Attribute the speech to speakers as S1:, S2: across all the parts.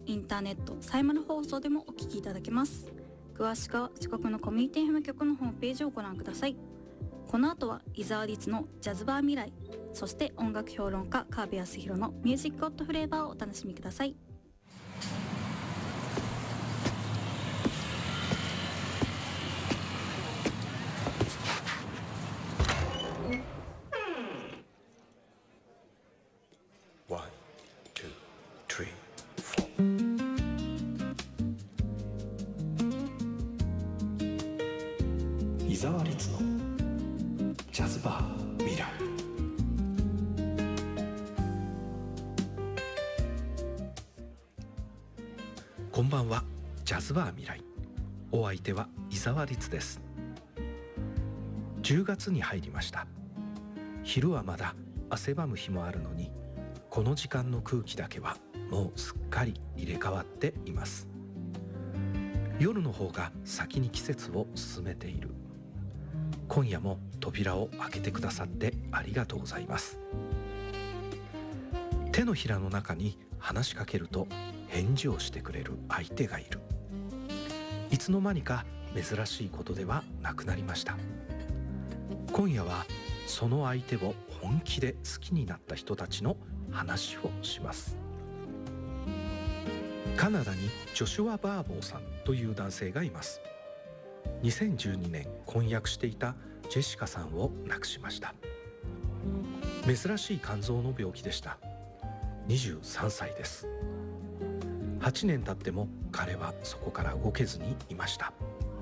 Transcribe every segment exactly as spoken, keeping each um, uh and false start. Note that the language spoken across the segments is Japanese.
S1: インターネットサイマル放送でもお聞きいただけます。詳しくは四国のコミュニティ エフエム 局のホームページをご覧ください。この後は伊沢律のジャズバー未来、そして音楽評論家川辺康弘のミュージックホットフレーバーをお楽しみください。
S2: 伊沢律のジャズバー未来。こんばんは。ジャズバー未来、お相手は伊沢律です。じゅうがつに入りました。昼はまだ汗ばむ日もあるのに、この時間の空気だけはもうすっかり入れ替わっています。夜の方が先に季節を進めている。今夜も扉を開けてくださってありがとうございます。手のひらの中に話しかけると返事をしてくれる相手がいる。いつの間にか珍しいことではなくなりました。今夜はその相手を本気で好きになった人たちの話をします。カナダにジョシュア・バーボーさんという男性がいます。にせんじゅうにねん婚約していたジェシカさんを亡くしました。珍しい肝臓の病気でした。にじゅうさんさいです。はちねん経っても彼はそこから動けずにいました。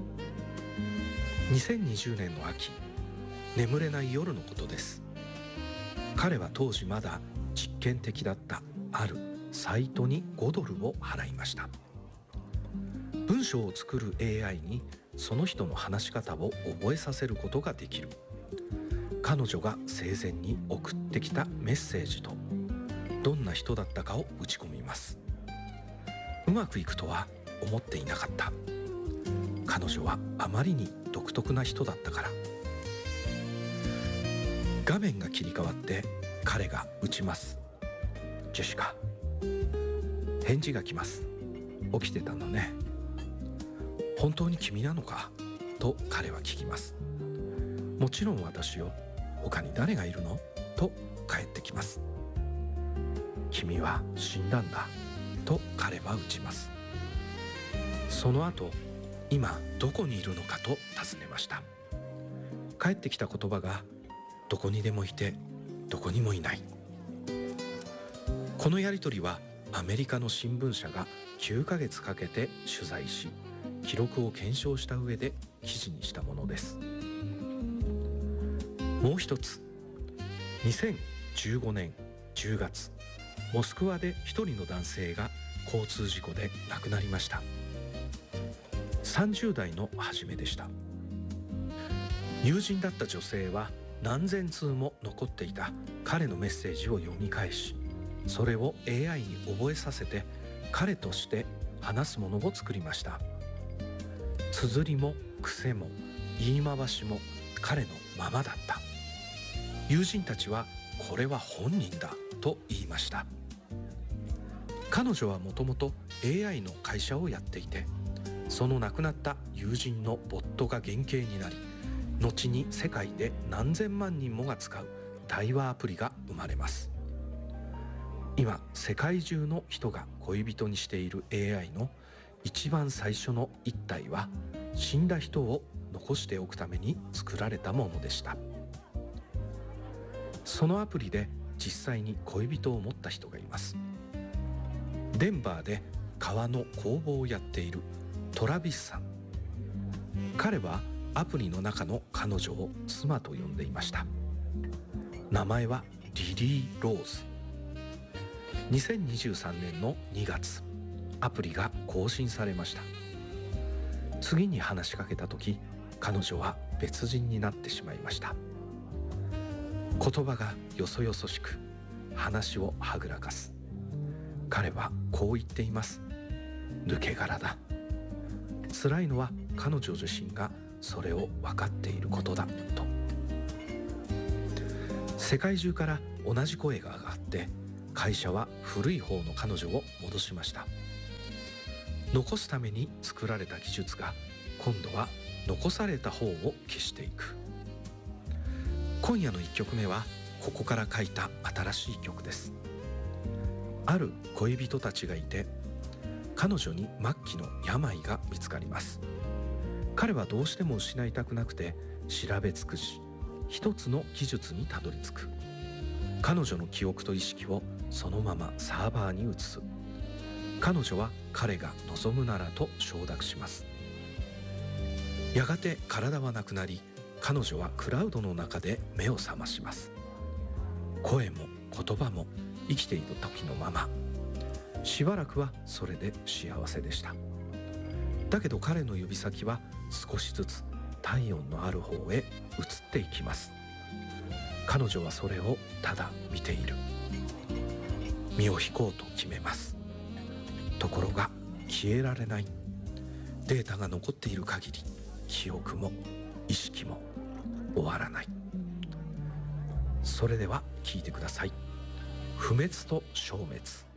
S2: にせんにじゅうねんの秋、眠れない夜のことです。彼は当時まだ実験的だったあるサイトにごドルを払いました。文章を作る エーアイ にその人の話し方を覚えさせることができる。彼女が生前に送ってきたメッセージとどんな人だったかを打ち込みます。うまくいくとは思っていなかった。彼女はあまりに独特な人だったから。画面が切り替わって彼が打ちます。ジェシカ。返事が来ます。起きてたのね。本当に君なのかと彼は聞きます。もちろん私よ。他に誰がいるのと返ってきます。君は死んだんだと彼は打ちます。その後、今どこにいるのかと尋ねました。返ってきた言葉が、どこにでもいてどこにもいない。このやり取りはアメリカの新聞社がきゅうかげつかけて取材し、記録を検証した上で記事にしたものです。もう一つ、にせんじゅうごねんじゅうがつ、モスクワで一人の男性が交通事故で亡くなりました。さんじゅうだいの初めでした。友人だった女性は何千通も残っていた彼のメッセージを読み返し、それを エーアイ に覚えさせて彼として話すものを作りました。綴りも癖も言い回しも彼のままだった。友人たちはこれは本人だと言いました。彼女はもともと エーアイ の会社をやっていて、その亡くなった友人のボットが原型になり、後に世界で何千万人もが使う対話アプリが生まれます。今世界中の人が恋人にしている エーアイ の一番最初の一体は、死んだ人を残しておくために作られたものでした。そのアプリで実際に恋人を持った人がいます。デンバーで革の工房をやっているトラビスさん。彼はアプリの中の彼女を妻と呼んでいました。名前はリリー・ローズ。にせんにじゅうさんねんのにがつ、アプリが更新されました。次に話しかけた時、彼女は別人になってしまいました。言葉がよそよそしく、話をはぐらかす。彼はこう言っています。抜け殻だ。辛いのは彼女自身がそれを分かっていることだと。世界中から同じ声が上がって、会社は古い方の彼女を戻しました。 残すために作られた技術が今度は残された方を消していく。今夜のいっきょくめはここから書いた新しい曲です。ある恋人たちがいて、彼女に末期の病が見つかります。彼はどうしても失いたくなくて調べ尽くし、一つの技術にたどり着く。彼女の記憶と意識をそのままサーバーに移す。彼女は彼が望むならと承諾します。やがて体はなくなり、彼女はクラウドの中で目を覚まします。声も言葉も生きている時のまま。しばらくはそれで幸せでした。だけど彼の指先は少しずつ体温のある方へ移っていきます。彼女はそれをただ見ている。身を引こうと決めます。ところが消えられない。データが残っている限り、記憶も意識も終わらない。それでは聞いてください。不滅と消滅。